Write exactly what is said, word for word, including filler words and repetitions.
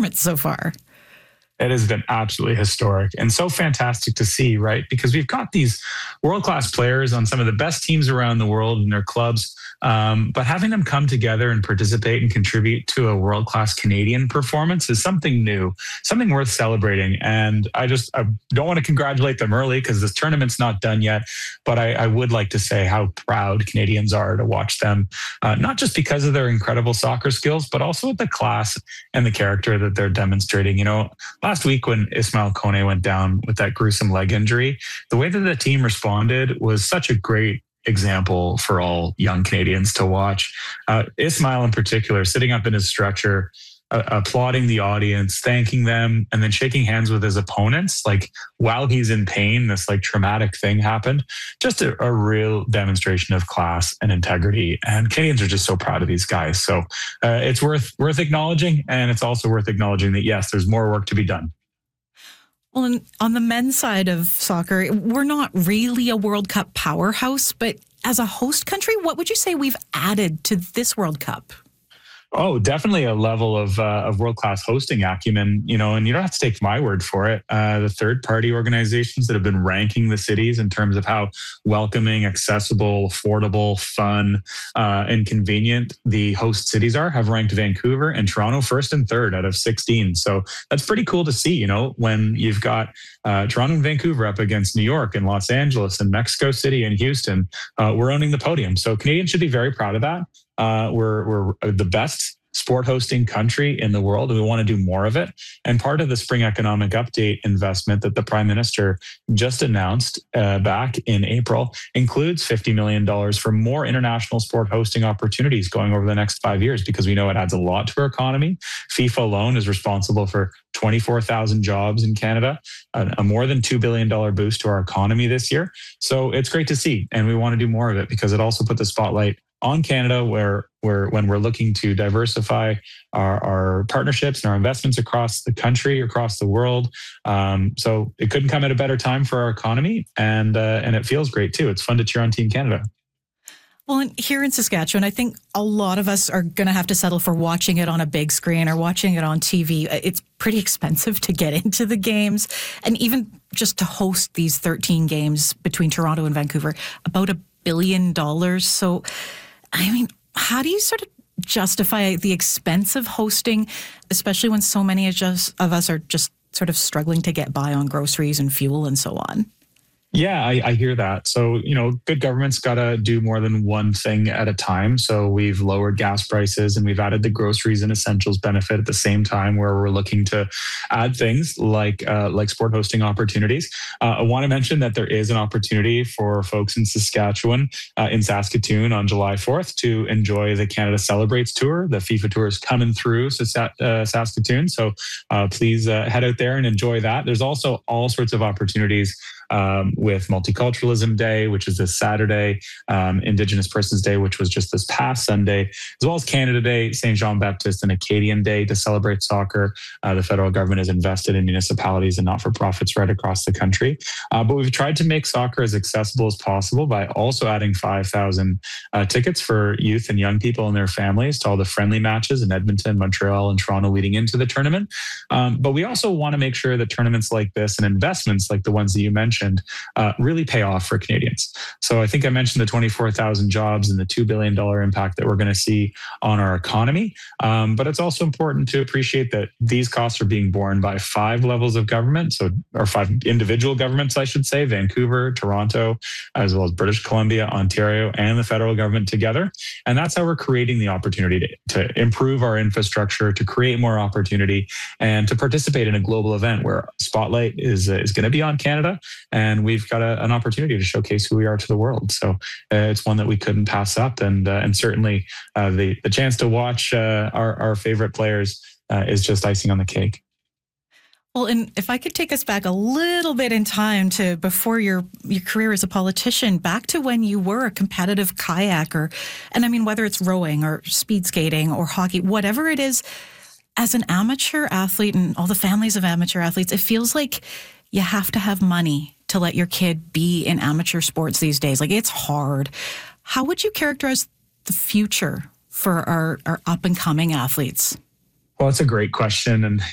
performance so far. It has been absolutely historic and so fantastic to see, right? Because we've got these world-class players on some of the best teams around the world in their clubs, um, but having them come together and participate and contribute to a world-class Canadian performance is something new, something worth celebrating. And I just I don't want to congratulate them early because this tournament's not done yet, but I, I would like to say how proud Canadians are to watch them, uh, not just because of their incredible soccer skills, but also with the class and the character that they're demonstrating. You know, last week when Ismail Kone went down with that gruesome leg injury, the way that the team responded was such a great example for all young Canadians to watch. Uh, Ismail in particular, sitting up in his stretcher, uh, applauding the audience, thanking them, and then shaking hands with his opponents, like while he's in pain, this like traumatic thing happened. Just a, a real demonstration of class and integrity. And Canadians are just so proud of these guys. So uh, it's worth worth acknowledging, and it's also worth acknowledging that yes, there's more work to be done. Well, on the men's side of soccer, we're not really a World Cup powerhouse, but as a host country, what would you say we've added to this World Cup? Oh, definitely a level of uh, of world-class hosting acumen, you know, and you don't have to take my word for it. Uh, the third-party organizations that have been ranking the cities in terms of how welcoming, accessible, affordable, fun, uh, and convenient the host cities are have ranked Vancouver and Toronto first and third out of sixteen. So that's pretty cool to see, you know, when you've got uh, Toronto and Vancouver up against New York and Los Angeles and Mexico City and Houston. Uh, we're owning the podium. So Canadians should be very proud of that. Uh, we're we're the best sport hosting country in the world, and we want to do more of it. And part of the Spring Economic Update investment that the Prime Minister just announced uh, back in April includes fifty million dollars for more international sport hosting opportunities going over the next five years, because we know it adds a lot to our economy. FIFA alone is responsible for twenty-four thousand jobs in Canada, a, a more than two billion dollars boost to our economy this year. So it's great to see, and we want to do more of it because it also put the spotlight on Canada, where where when we're looking to diversify our, our partnerships and our investments across the country, across the world. Um, so it couldn't come at a better time for our economy, and uh, and it feels great too. It's fun to cheer on Team Canada. Well, and here in Saskatchewan, I think a lot of us are going to have to settle for watching it on a big screen or watching it on T V. It's pretty expensive to get into the games, and even just to host these thirteen games between Toronto and Vancouver, about a billion dollars. So, I mean, how do you sort of justify the expense of hosting, especially when so many of, just, of us are just sort of struggling to get by on groceries and fuel and so on? Yeah, I, I hear that. So, you know, good government's got to do more than one thing at a time. So we've lowered gas prices and we've added the groceries and essentials benefit at the same time, where we're looking to add things like uh, like sport hosting opportunities. Uh, I want to mention that there is an opportunity for folks in Saskatchewan, uh, in Saskatoon on July fourth to enjoy the Canada Celebrates Tour. The FIFA Tour is coming through uh, Saskatoon. So uh, please uh, head out there and enjoy that. There's also all sorts of opportunities Um, with Multiculturalism Day, which is this Saturday, um, Indigenous Persons Day, which was just this past Sunday, as well as Canada Day, Saint Jean Baptiste and Acadian Day to celebrate soccer. Uh, the federal government has invested in municipalities and not-for-profits right across the country. Uh, but we've tried to make soccer as accessible as possible by also adding five thousand uh, tickets for youth and young people and their families to all the friendly matches in Edmonton, Montreal, and Toronto leading into the tournament. Um, but we also want to make sure that tournaments like this and investments like the ones that you mentioned Uh, really pay off for Canadians. So I think I mentioned the twenty-four thousand jobs and the two billion dollars impact that we're going to see on our economy. Um, but it's also important to appreciate that these costs are being borne by five levels of government, so or five individual governments, I should say, Vancouver, Toronto, as well as British Columbia, Ontario, and the federal government together. And that's how we're creating the opportunity to, to improve our infrastructure, to create more opportunity, and to participate in a global event where Spotlight is, uh, is going to be on Canada. And we've got a, an opportunity to showcase who we are to the world. So uh, it's one that we couldn't pass up. And uh, and certainly uh, the, the chance to watch uh, our, our favorite players uh, is just icing on the cake. Well, and if I could take us back a little bit in time to before your, your career as a politician, back to when you were a competitive kayaker. And I mean, whether it's rowing or speed skating or hockey, whatever it is, as an amateur athlete and all the families of amateur athletes, it feels like you have to have money to let your kid be in amateur sports these days. Like, it's hard. How would you characterize the future for our, our up-and-coming athletes? Well, it's a great question. And,